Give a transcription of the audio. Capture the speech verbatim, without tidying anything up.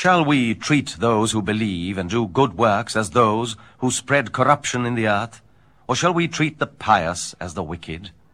Shall we treat those who believe and do good works as those who spread corruption in the earth? Or shall we treat the pious as the wicked?